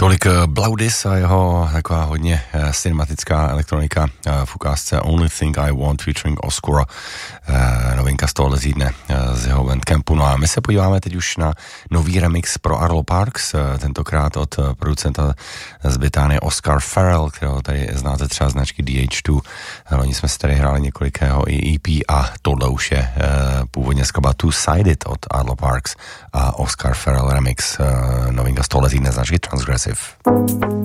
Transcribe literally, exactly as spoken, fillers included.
Tolik Blaudis a jeho taková hodně cinematická elektronika v ukázce Only Thing I Want featuring Oscura, novinka z tohohle týdne z jeho Bandcampu. No a my se podíváme teď už na nový remix pro Arlo Parks, tentokrát od producenta z Británie Oscar Farrell, kterého tady znáte třeba značky D H dva. Loni jsme si tady hráli několik jeho i E P a tohle už je původně skladba Two Sided od Arlo Parks a Oscar Farrell remix, novinka z tohohle týdne značky Transgressive.